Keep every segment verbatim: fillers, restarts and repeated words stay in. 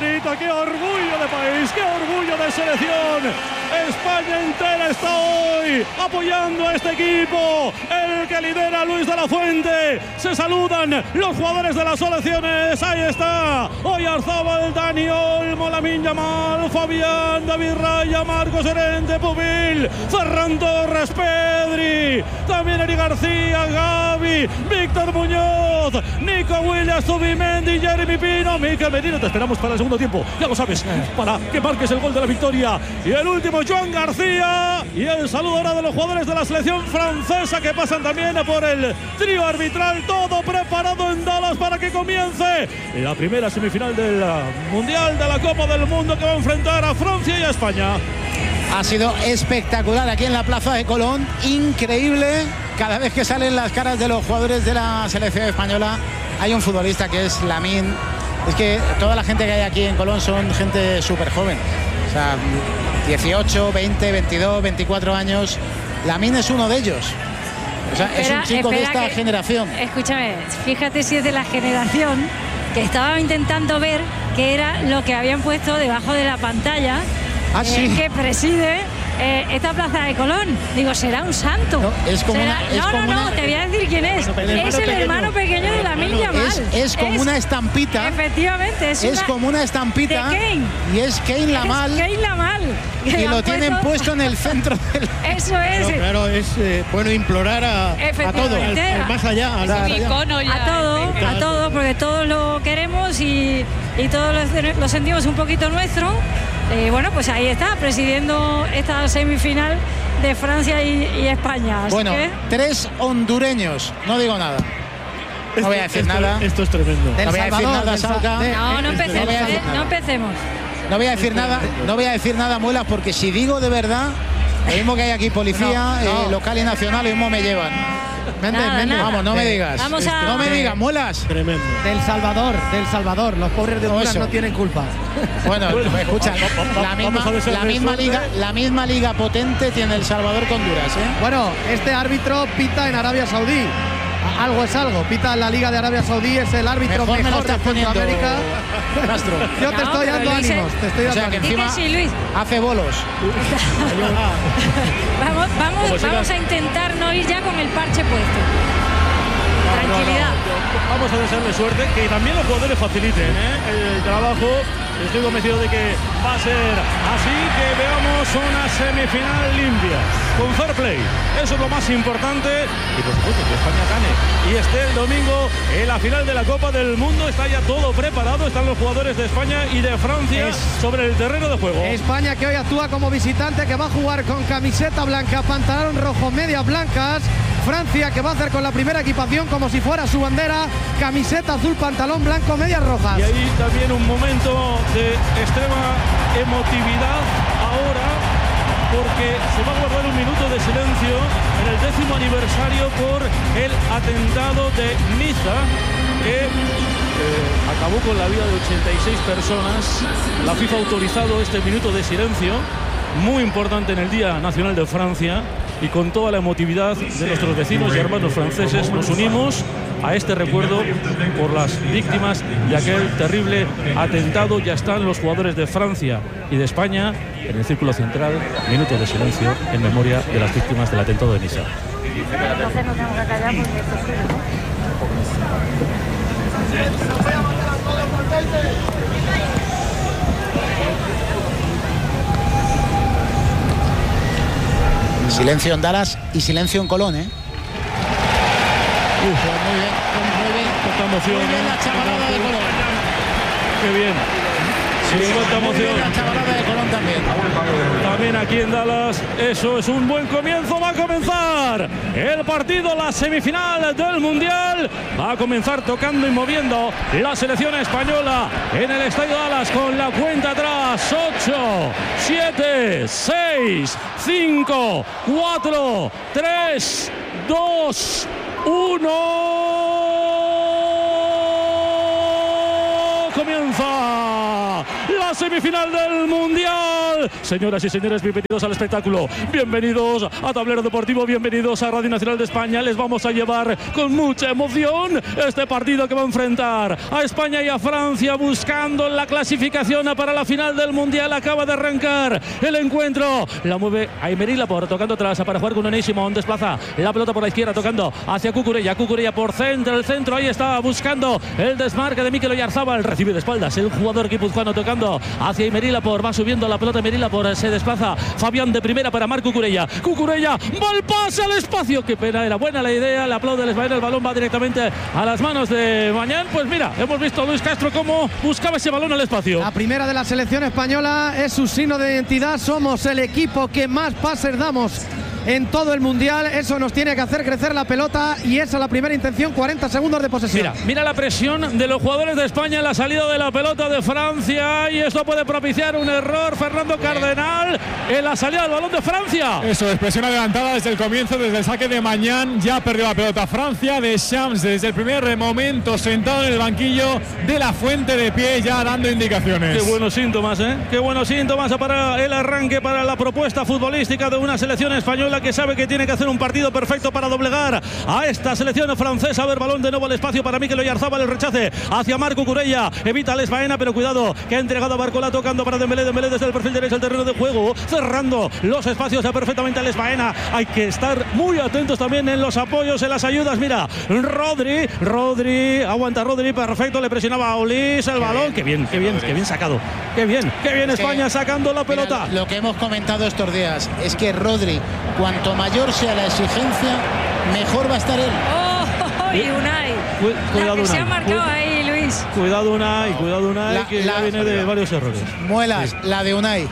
bonito, qué orgullo de país, qué orgullo de selección. España entera está hoy apoyando a este equipo, el que lidera Luis de la Fuente. Se saludan los jugadores de las selecciones. Ahí está Oyarzabal, Dani Olmo, Lamine Yamal, Fabián, David Raya, Marcos Llorente, Pubil, Ferran Torres, Pedri, también Eric García, Gavi, Víctor Muñoz, Nico Williams, Zubimendi, Jeremy Pino, Mikel Merino. Te esperamos para el segundo tiempo, ya lo sabes, para que marques el gol de la victoria. Y el último, Joan García. Y el saludo ahora de los jugadores de la selección francesa, que pasan también por el trío arbitral. Todo preparado en Dallas para que comience la primera semifinal del Mundial de la Copa del Mundo, que va a enfrentar a Francia y a España. Ha sido espectacular aquí en la Plaza de Colón, increíble. Cada vez que salen las caras de los jugadores de la selección española, hay un futbolista que es Lamine. Es que toda la gente que hay aquí en Colón son gente súper joven. O sea, dieciocho, veinte, veintidós, veinticuatro años. Lamine es uno de ellos. O sea, espera, es un chico de esta que, generación. Escúchame, fíjate si es de la generación que estaba intentando ver qué era lo que habían puesto debajo de la pantalla. Ah, eh, sí. Que preside eh, esta Plaza de Colón. Digo, será un santo. No, es como ¿Será? una, es no, como no, no, una... te voy a decir quién es. El es el pequeño. hermano pequeño de Lamine Yamal. Es, es como es, una estampita. Efectivamente, es, es una, como una estampita. De Kane. Y es Kane Lamal. Es Kane Lamal. Y lo tienen puesto... puesto en el centro del... Eso es. Claro, claro, es eh, bueno implorar a, a todo, al, al más allá. Al a, más allá. a todo, a todo, porque todos lo queremos y, y todos lo, lo sentimos un poquito nuestro. Eh, bueno, pues ahí está, presidiendo esta semifinal de Francia y, y España. Así bueno, que... tres hondureños, no digo nada. No voy a decir esto, nada. Esto es tremendo. No voy a decir nada, Salca. No, no empecemos, no, eh, no empecemos. No voy a decir nada, no voy a decir nada, Muelas, porque si digo de verdad, lo mismo que hay aquí policía, no, no. Eh, local y nacional, lo mismo me llevan. Méndez, nada, Méndez. Nada. Vamos, no me digas. Vamos a... No me digas, Muelas. Tremendo. Del Salvador, del Salvador. Los pobres de Honduras no tienen culpa. Bueno, escucha, la misma, la misma liga, la misma liga potente tiene El Salvador con Honduras, ¿eh? Bueno, este árbitro pita en Arabia Saudí. Algo es algo. Pita en la Liga de Arabia Saudí, es el árbitro mejor, mejor de Centroamérica. Castro. Yo te no, estoy dando ánimos, te estoy dando o sea, que encima sí, Luis. hace bolos. vamos vamos, vamos a intentar no ir ya con el parche puesto. Tranquilidad. No, no, no. Vamos a desearle suerte, que también los jugadores faciliten ¿eh? el trabajo. Estoy convencido de que va a ser así, que veamos una semifinal limpia, con fair play. Eso es lo más importante. Y por supuesto que España gane y esté el domingo en la final de la Copa del Mundo. Está ya todo preparado, están los jugadores de España y de Francia es sobre el terreno de juego. España, que hoy actúa como visitante, que va a jugar con camiseta blanca, pantalón rojo, medias blancas. Francia, que va a hacer con la primera equipación como si fuera su bandera, camiseta azul, pantalón blanco, medias rojas. Y ahí también un momento de extrema emotividad ahora, porque se va a guardar un minuto de silencio en el décimo aniversario por el atentado de Niza, que eh, acabó con la vida de ochenta y seis personas. La FIFA ha autorizado este minuto de silencio, muy importante en el Día Nacional de Francia, y con toda la emotividad de nuestros vecinos y hermanos franceses nos unimos a este recuerdo por las víctimas de aquel terrible atentado. Ya están los jugadores de Francia y de España en el círculo central, minuto de silencio en memoria de las víctimas del atentado de Niza. Silencio en Dallas y silencio en Colón, ¿eh? Uf, muy bien, muy bien. Cuánta emoción. Muy bien la chavalada de Colón. Qué bien. Sí, cuánta emoción. La chavalada de Colón también. También aquí en Dallas. Eso es un buen comienzo. Va a comenzar el partido, la semifinal del Mundial. Va a comenzar tocando y moviendo la selección española en el Estadio Dallas con la cuenta atrás. ocho, siete, seis, cinco, cuatro, tres, dos, uno. Comienza la la semifinal del Mundial. Señoras y señores, bienvenidos al espectáculo, bienvenidos a Tablero Deportivo, bienvenidos a Radio Nacional de España. Les vamos a llevar con mucha emoción este partido que va a enfrentar a España y a Francia, buscando la clasificación para la final del Mundial. Acaba de arrancar el encuentro, la mueve Aymeric Laporte, tocando atrás para jugar con Unai Simón, desplaza la pelota por la izquierda, tocando hacia Cucurella, Cucurella por centro, el centro, ahí está buscando el desmarque de Mikel Oyarzabal, recibe de espaldas el jugador guipuzcoano, tocando hacia Aymeric Laporte, va subiendo la pelota Aymeric Laporte, se desplaza Fabián de primera para Marc Cucurella, Cucurella, va el pase al espacio, qué pena, era buena la idea, le aplaude el Español, el balón va directamente a las manos de Mañán. Pues mira, hemos visto a Luis Castro cómo buscaba ese balón al espacio. La primera de la selección española es su signo de identidad, somos el equipo que más pases damos en todo el Mundial, eso nos tiene que hacer crecer la pelota y esa es la primera intención, cuarenta segundos de posesión. Mira, mira la presión de los jugadores de España en la salida de la pelota de Francia y esto puede propiciar un error. Fernando Cardenal en la salida del balón de Francia. Eso es, presión adelantada desde el comienzo, desde el saque de Mañán, ya perdió la pelota Francia. Deschamps desde el primer momento sentado en el banquillo, de la Fuente de pie ya dando indicaciones. Qué buenos síntomas, ¿eh? Qué buenos síntomas para el arranque, para la propuesta futbolística de una selección española que sabe que tiene que hacer un partido perfecto para doblegar a esta selección francesa. A ver, balón de nuevo al espacio para Mikel Oyarzabal, el rechace hacia Marc Cucurella, evita Les Baena, pero cuidado, que ha entregado a Barcola, tocando para Dembélé, Dembélé desde el perfil derecho del terreno de juego, cerrando los espacios perfectamente a Les Baena. Hay que estar muy atentos también en los apoyos, en las ayudas. Mira, Rodri, Rodri, aguanta Rodri, perfecto, le presionaba a Olis el balón, qué bien, qué bien, qué bien sacado, qué bien, qué bien España sacando la pelota. Mira, lo que hemos comentado estos días es que Rodri, cuanto mayor sea la exigencia, mejor va a estar él. Oh, oh, oh, y Unai. Cu cuidado, Unai. Se ha Cu marcado ahí, Luis. Cuidado, Unai, cuidado, Unai, la, que la, ya viene de varios errores. Muelas, sí. La de Unai.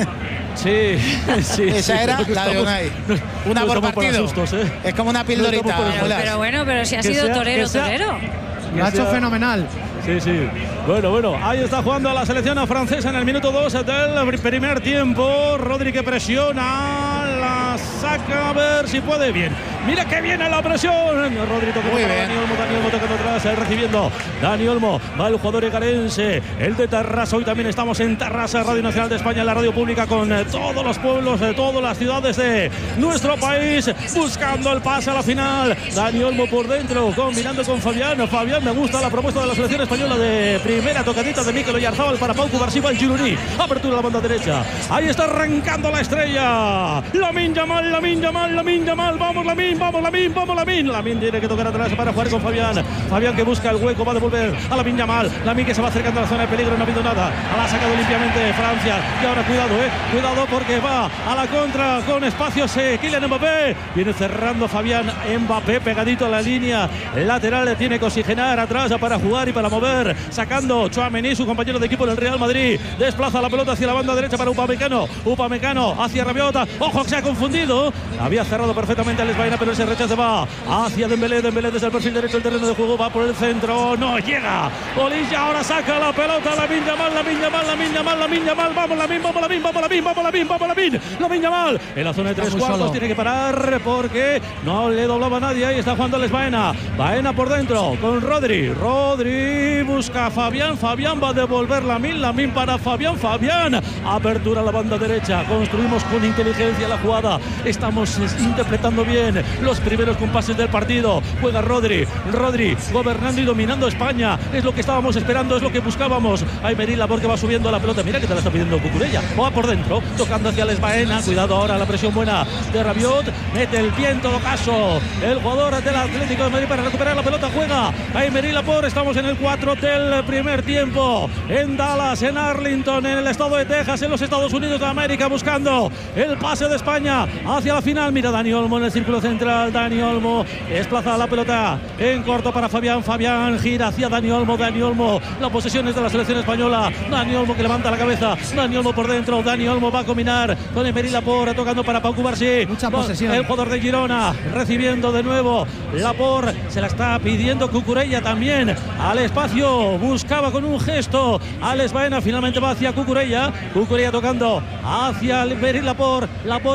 Sí, sí. Esa era sí, la de Unai. Una no por partido. Sustos, ¿eh? Es como una pildorita. No pero, pero bueno, pero si ha sido sea, torero, sea, torero. Lo ha hecho fenomenal. Sí, sí. Bueno, bueno, ahí está jugando a la selección francesa en el minuto dos del primer tiempo. Rodri que presiona, la saca, a ver si puede. Bien. Mira que viene la presión. Rodri tocando para Dani Olmo, Dani Olmo tocando atrás, eh, recibiendo. Dani Olmo, va el jugador egarense, el de Tarrasa. Hoy también estamos en Tarrasa, Radio Nacional de España, la radio pública con eh, todos los pueblos, de eh, todas las ciudades de nuestro país, buscando el pase a la final. Dani Olmo por dentro, combinando con Fabián. Fabián, me gusta la propuesta de la selección española de primera tocadita de Mikel Oyarzabal para Pau Cubarsí, el Gironí. Apertura a la banda derecha. Ahí está arrancando la estrella. Lamine Yamal, Lamine Yamal, Lamine Yamal. Vamos, Lamine, vamos, Lamine, vamos, Lamine. Lamine tiene que tocar atrás para jugar con Fabián. Fabián que busca el hueco, va a devolver a Lamine Yamal. Lamine que se va acercando a la zona de peligro, no ha habido nada. La ha sacado limpiamente Francia. Y ahora cuidado, eh. Cuidado porque va a la contra con espacios. Eh. Kylian Mbappé. Viene cerrando Fabián. Mbappé pegadito a la línea lateral. Tiene que oxigenar atrás para jugar y para mover. Sacando Tchouaméni, su compañero de equipo del Real Madrid. Desplaza la pelota hacia la banda derecha para Upamecano. Upamecano hacia Rabiot. Ojo que se ha confundido. Había cerrado perfectamente a Les Baena, pero ese rechace va hacia Dembélé. Dembélé desde el perfil derecho del terreno de juego. Va por el centro. No llega. Olilla ahora saca la pelota. Lamine Yamal, Lamine Yamal, Lamine Yamal, Lamine Yamal. Vamos, Lamine, vamos, Lamine, vamos, Lamine, vamos, Lamine, vamos, Lamine. Lamine Yamal en la zona de tres cuartos. Solo. Tiene que parar porque no le doblaba a nadie. Ahí está jugando Les Baena. Baena por dentro con Rodri. Rodri busca a Fabián. Fabián va a devolver Lamine. Lamine para Fabián. Fabián. Apertura a la banda derecha. Construimos con inteligencia la jugada. Estamos interpretando bien los primeros compases del partido. Juega Rodri. Rodri gobernando y dominando España. Es lo que estábamos esperando. Es lo que buscábamos. Aymeric Laporte que va subiendo la pelota. Mira que te la está pidiendo Cucurella. Va por dentro. Tocando hacia Les Baena. Cuidado ahora la presión buena de Rabiot. Mete el pie en todo caso. El jugador del Atlético de Madrid para recuperar la pelota. Juega Aymeric Laporte. Estamos en el cuatro del primer tiempo. En Dallas, en Arlington, en el estado de Texas, en los Estados Unidos de América, buscando el pase de España hacia la final. Mira Dani Olmo en el círculo central. Dani Olmo desplaza la pelota en corto para Fabián. Fabián gira hacia Dani Olmo. Dani Olmo, la posesión es de la selección española. Dani Olmo que levanta la cabeza. Dani Olmo por dentro. Dani Olmo va a combinar con Aymeric Laporte, tocando para Pau Cubarsí. Mucha posesión. El jugador de Girona recibiendo de nuevo. Laporte se la está pidiendo Cucurella también al espacio. Buscaba con un gesto a Les Baena. Finalmente va hacia Cucurella. Cucurella tocando hacia Aymeric Laporte. Laporte con Cucurella.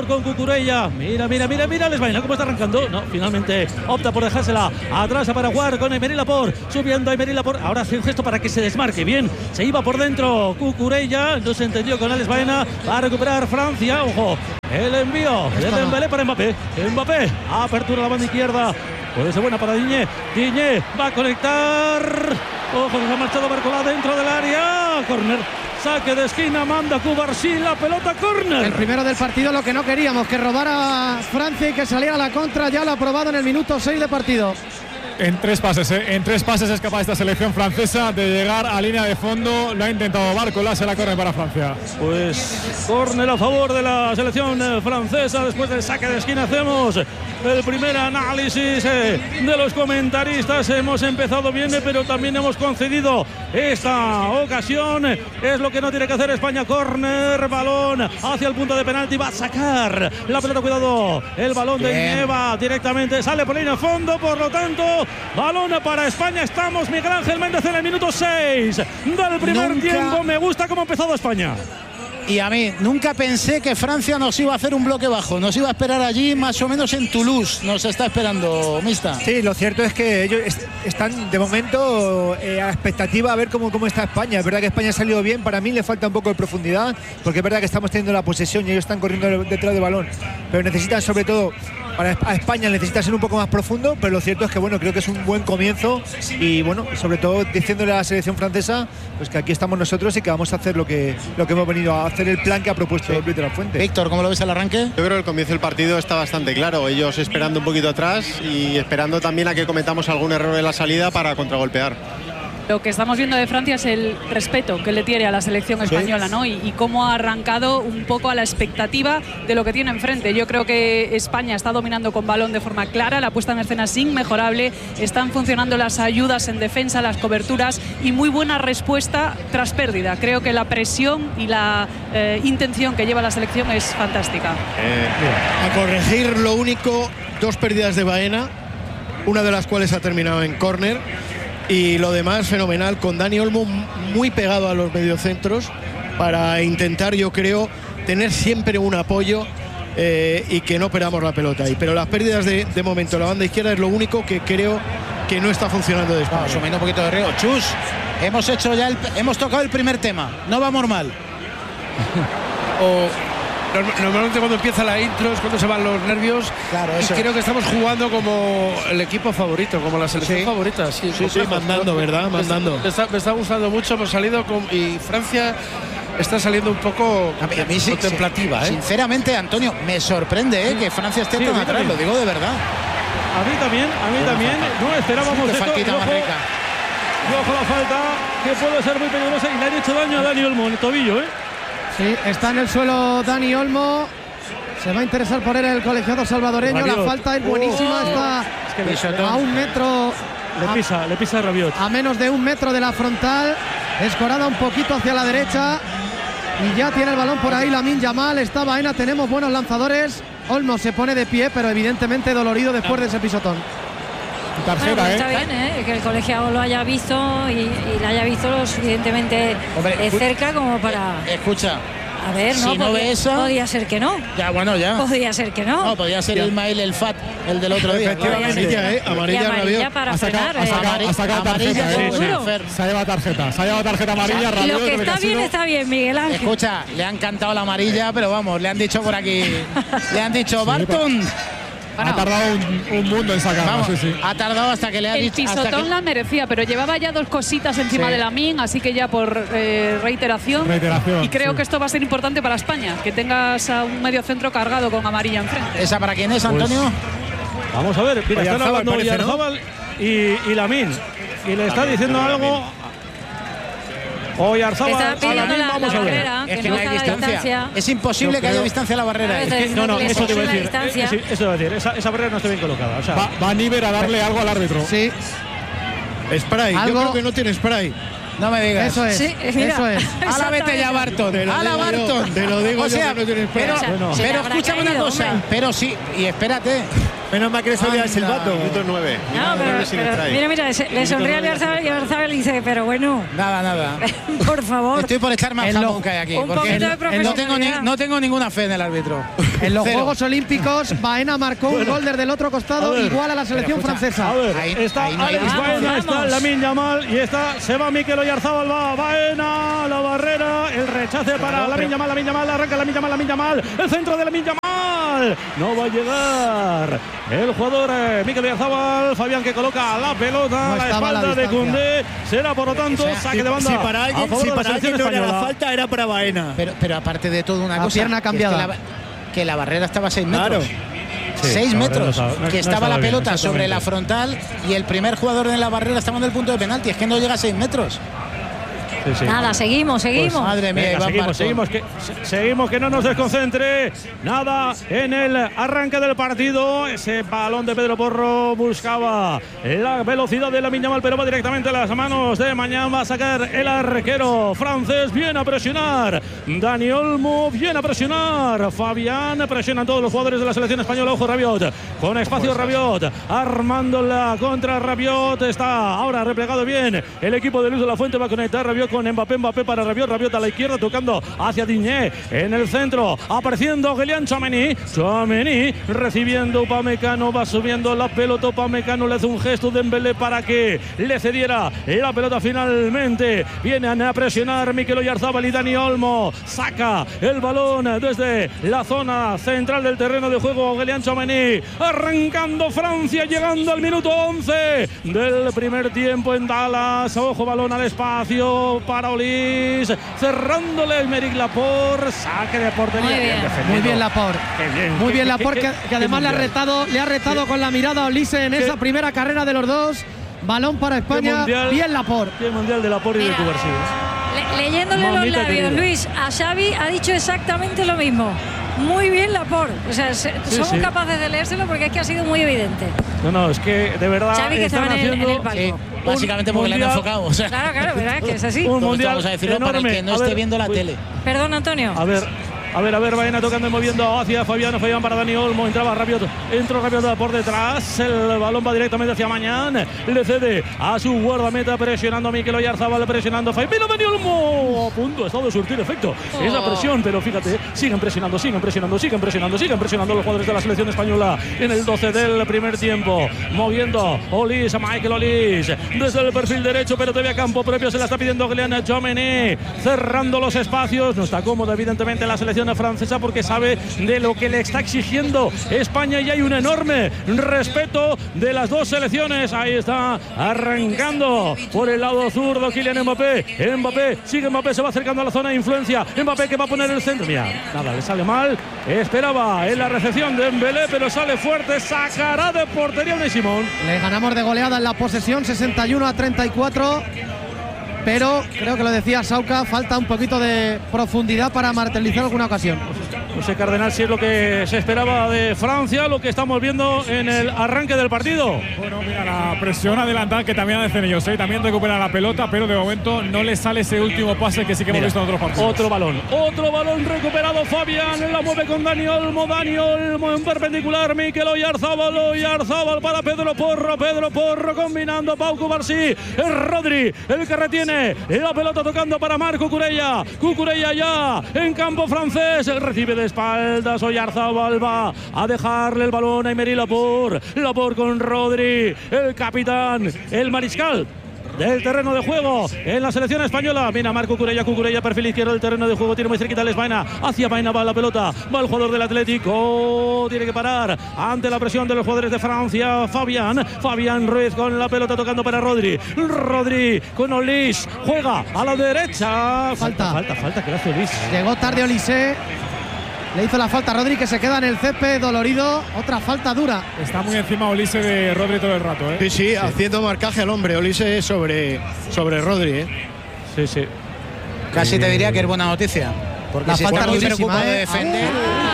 Cucurella. Mira, mira, mira, mira, les baila cómo está arrancando. No, finalmente opta por dejársela atrás para jugar con Aymeric Laporte. Subiendo Aymeric Laporte. Ahora hace un gesto para que se desmarque. Bien, se iba por dentro Cucurella. No se entendió con Alex Baena. Va a recuperar Francia. Ojo, el envío de Dembélé para Mbappé. Mbappé, apertura a la banda izquierda. Puede ser buena para Digne. Digne va a conectar. Ojo, que se ha marchado Barcola dentro del área. Corner. Saque de esquina, manda Cubarsí, la pelota córner. El primero del partido, lo que no queríamos, que robara Francia y que saliera a la contra. Ya lo ha probado en el minuto seis de partido. En tres pases, ¿eh? en tres pases es capaz esta selección francesa de llegar a línea de fondo. Lo ha intentado Barcola, se la corre para Francia. Pues córner a favor de la selección francesa. Después del saque de esquina hacemos el primer análisis de los comentaristas. Hemos empezado bien, pero también hemos concedido esta ocasión. Es lo que no tiene que hacer España. Córner, balón hacia el punto de penalti. Va a sacar la pelota, cuidado. El balón bien. de Nieva directamente sale por línea de fondo. Por lo tanto, balón para España. Estamos Miguel Ángel Méndez en el minuto seis del primer Nunca... tiempo. Me gusta cómo ha empezado España. Y a mí, nunca pensé que Francia nos iba a hacer un bloque bajo. Nos iba a esperar allí, más o menos en Toulouse. Nos está esperando, Mista. Sí, lo cierto es que ellos están de momento eh, a expectativa a ver cómo, cómo está España. Es verdad que España ha salido bien. Para mí le falta un poco de profundidad, porque es verdad que estamos teniendo la posesión y ellos están corriendo detrás del balón. Pero necesitan, sobre todo, para a España necesita ser un poco más profundo. Pero lo cierto es que, bueno, creo que es un buen comienzo. Y, bueno, sobre todo diciéndole a la selección francesa pues que aquí estamos nosotros y que vamos a hacer lo que, lo que hemos venido a hacer, el plan que ha propuesto sí. Luis de la Fuente. Víctor, ¿cómo lo ves al arranque? Yo creo que el comienzo del partido está bastante claro. Ellos esperando un poquito atrás y esperando también a que cometamos algún error en la salida para contragolpear. Lo que estamos viendo de Francia es el respeto que le tiene a la selección española, ¿no? Y, y cómo ha arrancado un poco a la expectativa de lo que tiene enfrente. Yo creo que España está dominando con balón de forma clara, la puesta en escena es inmejorable, están funcionando las ayudas en defensa, las coberturas y muy buena respuesta tras pérdida. Creo que la presión y la eh, intención que lleva la selección es fantástica. Eh, a corregir lo único, dos pérdidas de Baena, una de las cuales ha terminado en córner. Y lo demás fenomenal, con Dani Olmo muy pegado a los mediocentros para intentar, yo creo, tener siempre un apoyo eh, y que no perdamos la pelota ahí. Pero las pérdidas de, de momento, la banda izquierda es lo único que creo que no está funcionando de España. Asumiendo un poquito de riesgo. Chus, hemos hecho ya el, hemos tocado el primer tema, no vamos mal. o Normalmente cuando empieza la intro es cuando se van los nervios. Claro, y eso. creo que estamos jugando como el equipo favorito, como la selección sí. favorita. Sí, sí, sí, mandando, ¿verdad? Mandando. Me está, me está gustando mucho, hemos salido con, y Francia está saliendo un poco a mí, a mí sí, contemplativa. Sí. ¿eh? Sinceramente, Antonio, me sorprende ¿eh? que Francia esté sí, tan atrás, también. lo digo de verdad. A mí también, a mí Una también. falta. No esperábamos Qué esto. faltita Y más ojo, rica. y ojo la falta, que puede ser muy peligrosa y le han hecho daño a Dani Olmo en el tobillo, ¿eh? Sí, está en el suelo Dani Olmo. Se va a interesar por él el colegiado salvadoreño. Rabiot. La falta es buenísima. Oh, está es que a un metro. Le pisa, le pisa a Rabiot. A menos de un metro de la frontal. Escorada un poquito hacia la derecha. Y ya tiene el balón por ahí Lamine Yamal. Está Baena. Tenemos buenos lanzadores. Olmo se pone de pie, pero evidentemente dolorido después de ese pisotón. Tarjeta, bueno, pues ¿eh? está bien, ¿eh? Que el colegiado lo haya visto y, y lo haya visto lo suficientemente Hombre, eh, cerca como para. Escucha. A ver, no, si no podía, ve esa, podía ser que no. Ya, bueno, ya. Podía ser que no. No, podía ser Ismail el Fat, el del otro día. Amarilla, ¿eh? Amarilla, y amarilla Rabiot. para Ha sacado, frenar. ha sacado, eh. ha sacado tarjeta, Amarilla, ¿eh? seguro. Se ha llevado tarjeta, se ha llevado tarjeta amarilla. Lo Rabiot, que está ha bien, sido- está bien, Miguel Ángel. Escucha, le han cantado la amarilla, pero vamos, le han dicho por aquí. Le han dicho, Barton. Ha tardado un, un mundo en sacarla, Vamos, sí, sí. ha tardado hasta que le ha El dicho. hasta pisotón que- la merecía, pero llevaba ya dos cositas encima Sí. de Lamine, así que ya por eh, reiteración. Reiteración, Y creo sí. que esto va a ser importante para España, que tengas a un medio centro cargado con amarilla enfrente. ¿Esa para quién es, Antonio? Vamos a ver, mira, están Oyarzábal hablando parece, ¿no? Oyarzábal y, y Lamine. Y le está diciendo algo. Oyarzábal Está a pidiendo Lamine, la, vamos la a ver. barrera, Es que, que no no hay está la distancia. distancia. Es imposible Yo que haya creo- distancia a la barrera. Claro, Es que- entonces, No, no, le eso te iba a la decir. distancia. Eh, sí, eso te iba a decir. Esa, esa barrera no está bien colocada. O sea, Va, va Níver a darle algo al árbitro. Sí, Spray, yo Algo- creo que no tiene spray. No me digas. eso es. Sí, mira. Eso es. A la vete ya, Barton. Te lo A la digo yo, Barton. te lo digo o yo sea, que no tienes pero, spray. Bueno. Se le pero habrá escúchame una caído, cosa. hombre. Pero sí, y espérate. Menos mal que le solía el silbato. Minuto nueve. No, pero, pero mira, mira, se, le sonríe a Oyarzabal y Oyarzabal le dice, pero bueno. Nada, nada. Por favor. Estoy por echar más jamón que hay aquí. Un Porque poquito de no, tengo ni, profesionalidad. no tengo ninguna fe en el árbitro. En los Cero. Juegos Olímpicos, Baena marcó un gol desde el otro costado, A ver, igual a la selección escucha, francesa. A ver, Ahí- está ahí no hay Alex nada. Baena, Vamos, está vamos. Lamine Yamal y está, se va Mikel Oyarzabal, va Baena, la barrera, el rechace para Lamine Yamal, Lamine Yamal, arranca Lamine Yamal, Lamine Yamal, el centro de Lamine Yamal, no va a llegar el jugador eh, Mikel Oyarzabal, Fabián que coloca la pelota No a la estaba a la espalda de distancia. Koundé, será por lo tanto saque de banda. Si para a alguien, favor si de la para alguien selección no era la española. falta, era para Baena. Pero, pero aparte de todo, una La cosa. pierna que es cambiada. Que la, que la barrera estaba a seis metros. Claro. Sí, seis la barrera metros. no estaba- no- que no estaba estaba la bien, pelota sobre exactamente. la frontal y el primer jugador de la barrera estaba en el punto de penalti. Es que no llega a seis metros. Sí, sí. Nada, seguimos, seguimos. Pues, madre mía, Venga, Iván seguimos, Marcón. seguimos que, se- seguimos, que no nos desconcentre. Nada en el arranque del partido. Ese balón de Pedro Porro buscaba la velocidad de Lamine Yamal, pero va directamente a las manos de Mañán. Va a sacar el arquero francés. Viene a presionar. Dani Olmo viene a presionar. Fabián presiona a todos los jugadores de la selección española. Ojo, Rabiot. Con espacio Rabiot. Armando la contra Rabiot. Está ahora replegado bien. El equipo de Luis de la Fuente va a conectar Rabiot con Mbappé. Mbappé para Rabiot. Rabiot a la izquierda tocando hacia Digne. En el centro apareciendo Kylian Tchouaméni. Tchouaméni recibiendo Upamecano. Va subiendo la pelota. Upamecano le hace un gesto de Dembélé para que le cediera la pelota finalmente. Vienen a presionar Mikel Oyarzabal y Dani Olmo. Saca el balón desde la zona central del terreno de juego. Kylian Tchouaméni arrancando Francia, llegando al minuto once del primer tiempo en Dallas. Ojo, balón al espacio para Olís, cerrándole el Meric Laporte, saque de portería. Muy bien. Muy bien Laporte. Qué bien. Muy Qué- bien qué- Laporte, qué- que, qué que además le ha mundial. retado, le ha retado con la mirada a Olise en Qué- esa primera carrera de los dos. Balón para Qué España. mundial. Bien Laporte. Qué mundial de Laporte y de Mira. Cubarsí. Le- leyéndole los Mamita labios, querida. Luis, a Xavi ha dicho exactamente lo mismo. Muy bien Laporte. O sea, se- Sí, somos sí. capaces de leérselo porque es que ha sido muy evidente. No, no, es que de verdad Xavi que están estaba en el- en el haciendo palco. Sí, básicamente porque le han mundial- enfocado. O sea, Claro, claro, ¿verdad? Que es así. un todo esto mundial vamos a decirlo para el enorme. que no A esté ver, viendo la uy, tele. Perdón, Antonio. A ver, a ver, a ver, Baena tocando y moviendo hacia Fabián, Fabián para Dani Olmo, entraba Rabiot, entró Rabiot por detrás, el balón va directamente hacia Mañán, le cede a su guardameta, presionando a Mikel Oyarzabal, presionando a Fabián, ¡mira Dani Olmo! A punto, ha estado de surtir efecto esa Oh. presión, pero fíjate, siguen presionando, siguen presionando, siguen presionando, siguen presionando los jugadores de la selección española en el doce del primer tiempo, moviendo Olís a Michael Olís, desde el perfil derecho, pero todavía campo propio, se la está pidiendo Kylian Tchouaméni, cerrando los espacios, no está cómodo evidentemente la selección francesa porque sabe de lo que le está exigiendo España y hay un enorme respeto de las dos selecciones. Ahí está arrancando por el lado zurdo Kylian Mbappé. Mbappé, sigue Mbappé, se va acercando a la zona de influencia. Mbappé que va a poner el centro. Mira, nada, le sale mal. Esperaba en la recepción de Dembélé, pero sale fuerte. Sacará de portería Unai Simón. Le ganamos de goleada en la posesión, sesenta y uno a treinta y cuatro. Pero creo que lo decía Sauca, falta un poquito de profundidad para martirizar alguna ocasión. No sé, Cardenal, si es lo que se esperaba de Francia, lo que estamos viendo en el arranque del partido. Bueno, mira, la presión adelantada que también hacen ellos, ¿eh? También recupera la pelota, pero de momento no le sale ese último pase que sí que hemos Mira, visto en otros partidos. Otro balón, otro balón recuperado Fabián, la mueve con Dani Olmo, Dani Olmo en perpendicular, Mikel Oyarzabal, Oyarzabal para Pedro Porro, Pedro Porro combinando Pau Cubarsí, es Rodri el que retiene la pelota tocando para Marco Cucurella, Cucurella ya en campo francés, recibe de espaldas, Oyarzabal va a dejarle el balón a Emery Laporte, Laporte con Rodri, el capitán, el mariscal del terreno de juego en la selección española. Mira Marco Cucurella, Cucurella, perfil izquierdo del terreno de juego, tiene muy cerquita el Baena, hacia Baena va la pelota, va el jugador del Atlético, tiene que parar ante la presión de los jugadores de Francia. Fabián, Fabián Ruiz con la pelota tocando para Rodri, Rodri con Olís, juega a la derecha, Falta. falta, falta, que le hace Olís. Llegó tarde Olise. Le hizo la falta a Rodri, que se queda en el césped dolorido. Otra falta dura. Está muy encima Olise de Rodri todo el rato, ¿eh? Sí, sí, haciendo marcaje al hombre. Olise sobre, sobre Rodri, ¿eh? Sí, sí. Casi te diría que es buena noticia. Porque La si falta está muy durísima, preocupado de ¿eh? defender.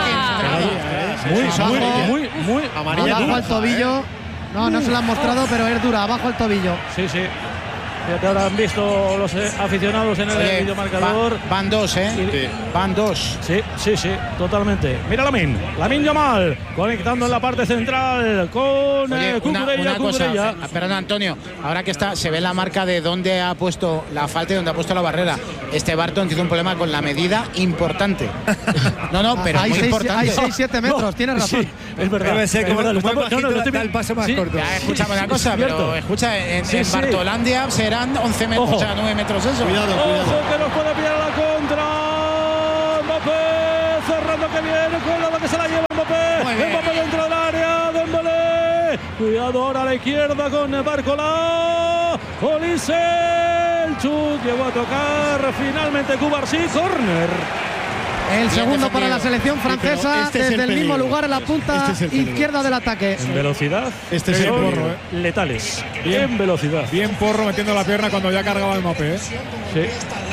Muy, sí, muy, sí. muy, muy Amarilla Abajo dura, al tobillo. No, no se lo han mostrado, pero es dura. Abajo al tobillo. Sí, sí. Fíjate, ahora han visto los eh, aficionados en el Oye, videomarcador. Va, van dos, ¿eh? Sí. Van dos. Sí, sí, sí, totalmente. Mira Lamine, Lamine Yamal, conectando en la parte central con Oye, eh, Cucurella, una, una Cucurella. cosa, perdón Antonio, ahora que está, se ve la marca de dónde ha puesto la falta y dónde ha puesto la barrera. Este Barton tiene un problema con la medida importante. No, no, pero hay muy seis, importante. Hay seis siete metros, No, tienes razón. Sí, es verdad. Debe ser como, es verdad, como está- no, no, lo estoy da el paso más sí, corto. Ya, escúchame una cosa, cierto. pero escucha, en, Sí, en sí. Bartolandia serán once metros, Ojo. o sea, nueve metros eso. Cuidado, cuidado. Ojo que nos puede pillar la contra. Mbappé cerrando que viene. Cuidado que se la lleva Mbappé. Muy bien. Mbappé dentro del área. Dembélé. Cuidado ahora a la izquierda con Barcola. Olise. El chut llegó a tocar. Finalmente Cubarsí. Córner. El Bien segundo para la defendido. selección francesa, este es desde el el mismo peligro. lugar en la punta Este es el peligro. izquierda del ataque. En velocidad. Este es el son porro, ¿eh? letales. Bien. En velocidad. Bien Porro metiendo la pierna cuando ya cargaba el Mbappé. ¿eh? Sí.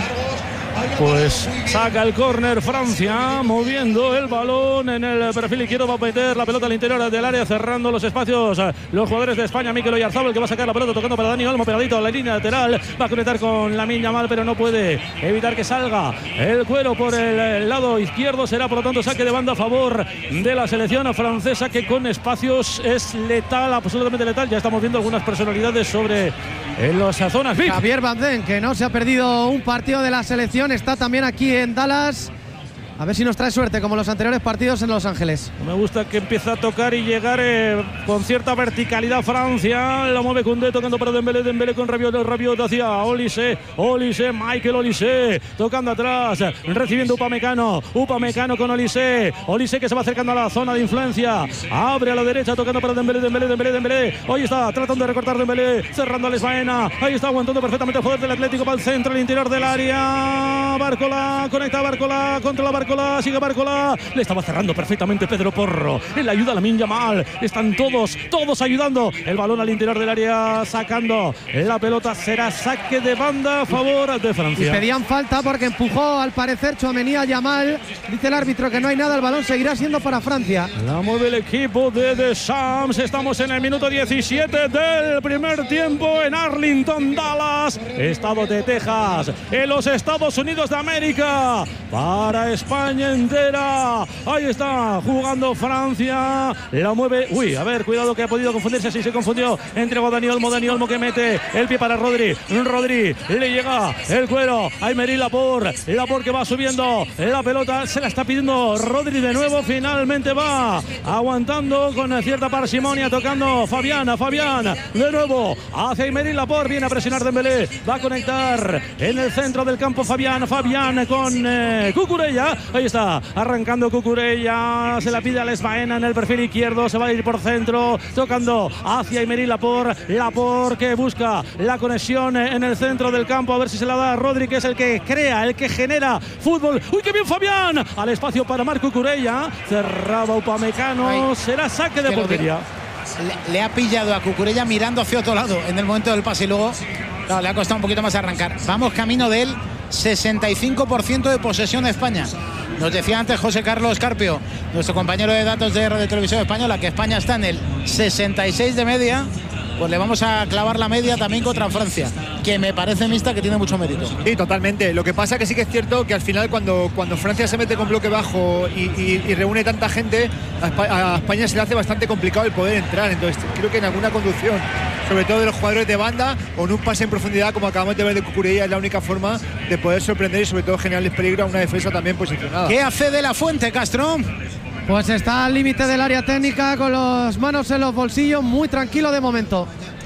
Pues saca el córner Francia, moviendo el balón en el perfil izquierdo, va a meter la pelota al interior del área, cerrando los espacios. Los jugadores de España, Mikel Oyarzabal, que va a sacar la pelota tocando para Dani Olmo, pegadito a la línea lateral, va a conectar con Lamine Yamal, pero no puede evitar que salga el cuero por el lado izquierdo. Será por lo tanto saque de banda a favor de la selección francesa, que con espacios es letal, absolutamente letal. Ya estamos viendo algunas personalidades sobre en las zonas V I P. Javier Bardem, que no se ha perdido un partido de la selección, está también aquí en Dallas. A ver si nos trae suerte, como los anteriores partidos en Los Ángeles. Me gusta que empieza a tocar y llegar eh, con cierta verticalidad Francia. La mueve Koundé, tocando para Dembélé. Dembélé con Rabiot, Rabiot hacia Olise. Olise, Michael Olise, tocando atrás, recibiendo Upamecano. Upamecano con Olise. Olise que se va acercando a la zona de influencia. Abre a la derecha, tocando para Dembélé, Dembélé, Dembélé, Dembélé. Hoy está tratando de recortar Dembélé, cerrando a Lesbaena. Ahí está aguantando perfectamente el poder del Atlético para el centro, al interior del área. Barcola, conecta Barcola contra la Barcola. Sigue Barcola, le estaba cerrando perfectamente Pedro Porro. En la ayuda a Lamine Yamal. Están todos, todos ayudando. El balón al interior del área, sacando la pelota. Será saque de banda a favor de Y Francia. pedían falta porque empujó al parecer Tchouaméni a Yamal. Dice el árbitro que no hay nada, el balón seguirá siendo para Francia. La mueve el equipo de Deschamps. Estamos en el minuto diecisiete del primer tiempo en Arlington, Dallas, estado de Texas, en los Estados Unidos de América. Para España entera. Ahí está jugando Francia. La mueve. Uy, a ver, cuidado que ha podido confundirse. Sí, se confundió. Entregó a Dani Olmo. Dani Olmo que mete el pie para Rodri. Rodri le llega el cuero. Aymeric Laporte. Laporte que va subiendo la pelota. Se la está pidiendo Rodri de nuevo. Finalmente va aguantando con cierta parsimonia. Tocando Fabián. Fabián de nuevo hacia Aymeric Laporte. Viene a presionar Dembélé. Va a conectar en el centro del campo Fabián. Fabián con eh, Cucurella. Ahí está, arrancando Cucurella, se la pide a Lesbaena en el perfil izquierdo, se va a ir por centro, tocando hacia Aymeric Laporte. Laporte que busca la conexión en el centro del campo, a ver si se la da a Rodri, que es el que crea, el que genera fútbol. ¡Uy, qué bien Fabián! Al espacio para Marc Cucurella, cerraba Upamecano, Ay, será saque de que lo portería. Le, le ha pillado a Cucurella mirando hacia otro lado en el momento del pase y luego claro, le ha costado un poquito más arrancar. Vamos camino del sesenta y cinco por ciento de posesión de España. Nos decía antes José Carlos Carpio, nuestro compañero de datos de Radio Televisión Española, que España está en el sesenta y seis de media. Pues le vamos a clavar la media también contra Francia, que me parece mixta, que tiene mucho mérito. Sí, totalmente. Lo que pasa que sí que es cierto que al final cuando, cuando Francia se mete con bloque bajo y, y, y reúne tanta gente, a España, a España se le hace bastante complicado el poder entrar. Entonces creo que en alguna conducción, sobre todo de los jugadores de banda, o en un pase en profundidad como acabamos de ver de Cucurella, es la única forma de poder sorprender y sobre todo generarles peligro a una defensa también posicionada. ¿Qué hace De La Fuente, Castro? Pues está al límite del área técnica con las manos en los bolsillos, muy tranquilo de momento.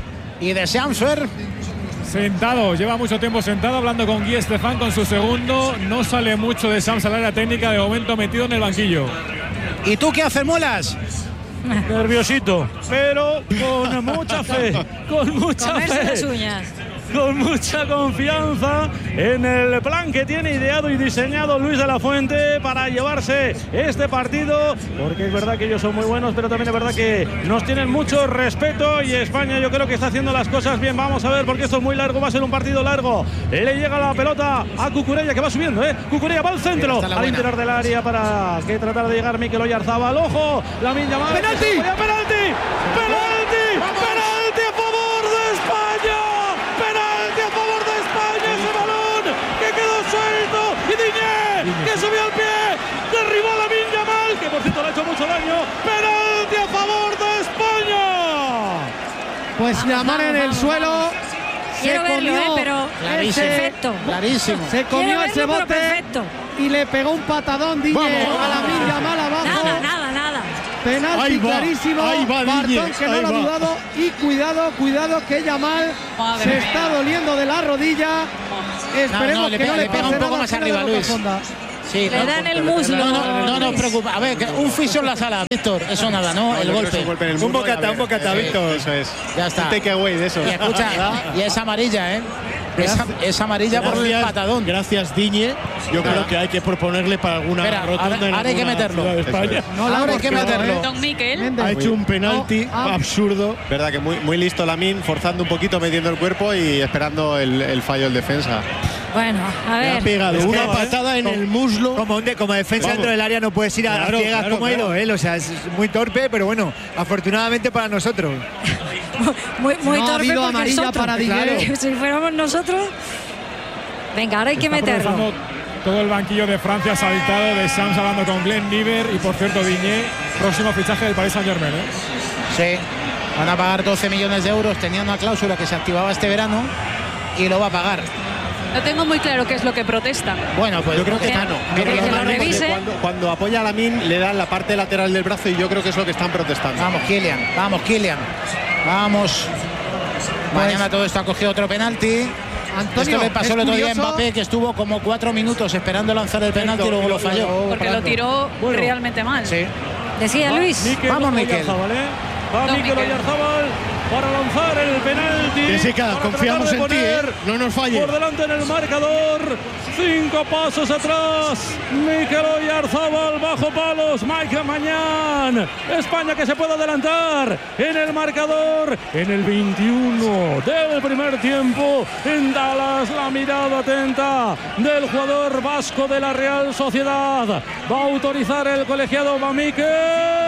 Y de Samsfer. Sentado, lleva mucho tiempo sentado hablando con Guy Estefan con su segundo. No sale mucho de Sams al área técnica, de momento metido en el banquillo. ¿Y tú qué haces, Muelas? Nerviosito, pero con mucha fe, con mucha Comerse fe. las uñas. Con mucha confianza en el plan que tiene ideado y diseñado Luis de la Fuente para llevarse este partido, porque es verdad que ellos son muy buenos, pero también es verdad que nos tienen mucho respeto y España yo creo que está haciendo las cosas bien. Vamos a ver, porque esto es muy largo, va a ser un partido largo. Le llega la pelota a Cucurella, que va subiendo, ¿eh? Cucurella va al centro, al buena. interior del área para que tratar de llegar Mikel Oyarzabal. ¡Ojo! Lamine Yamal. ¡Penalti! ¡Penalti! ¡Penalti! ¡Penalti a favor de España! ¡Penalti a favor Pues Yamal en el suelo. Quiero se verlo, comió eh, pero Clarísimo. perfecto. Clarísimo. Se comió Quiero ese verlo, pero bote perfecto. y le pegó un patadón Digne Vamos. a Lamine Yamal abajo. Nada, nada, nada. Penalti Ahí va, clarísimo. ahí va Digne, Bartón que no ahí lo ha va. dudado. Y cuidado, cuidado que Yamal Madre se mía. está doliendo de la rodilla. Esperemos No, no, le que pega- no le le pega pase un poco nada más fuera arriba, de Boca Luis. Fonda. Sí, Le no, da en el muslo. No, no, no nos Luis. preocupa. A ver, que un fisio en la sala, Víctor. Eso nada, ¿no? No, El yo creo que golpe. es un golpe en el Un muslo y a bocata, ver, un bocata, eh, Víctor. Eso es. Ya está. Un takeaway de eso. Y escucha, y es amarilla, ¿eh? Es, es amarilla por el Gracias, patadón. Gracias, Digne. Yo creo que hay que proponerle para alguna Espera, rotonda ahora- en ahora hay que alguna meterlo. ciudad de Eso España. es. No la Ahora hay hemos que pegado, meterlo. ¿eh? Don Miquel. Méndez. Ha hecho un penalti No, ah. absurdo. Verdad que muy, muy listo Lamine, forzando un poquito, metiendo el cuerpo y esperando el, el fallo del defensa. Bueno, a Le ha ver. pegado Es que, una ¿eh? patada en el muslo. Como, un de- como defensa Vamos. dentro del área no puedes ir a Claro, ciegas claro, como ha ido claro. él. O sea, es muy torpe, pero bueno, afortunadamente para nosotros. Muy, muy No ha torpe habido porque amarilla es otro. para Digne. Que si fuéramos nosotros. Venga, ahora hay que Está meterlo. aprovechando todo el banquillo de Francia saltado de Shams hablando con Glenn Niver y por cierto Digne, próximo fichaje del Paris Saint-Germain. ¿eh? Sí. Van a pagar doce millones de euros. Tenía una cláusula que se activaba este verano y lo va a pagar. No tengo muy claro qué es lo que protesta. Bueno, pues Yo creo que Que- Cano. que- que lo Normalmente revise. Cuando, cuando apoya a Lamine le dan la parte lateral del brazo y yo creo que es lo que están protestando. Vamos, Kylian. Vamos, Kylian. Vamos. Mañana todo esto ha cogido otro penalti. Antonio, Esto le pasó es el otro día a curioso- Mbappé, que estuvo como cuatro minutos esperando lanzar el penalti y luego lo falló. Porque lo tiró Bueno. realmente mal. Sí. Decía Luis. Mikel Vamos, Mikel. Oyarzabal, ¿eh? Va Don Mikel Mikel. Oyarzabal para lanzar el penalti. Jessica, para confiamos tratar de en ti, ¿eh? poner No nos falles. Por delante en el marcador. Cinco pasos atrás. Mikel Oyarzabal bajo palos. Michael Mañán. España que se puede adelantar en el marcador. En el veintiuno del primer tiempo. En Dallas, la mirada atenta del jugador vasco de la Real Sociedad. Va a autorizar el colegiado Van Mikel.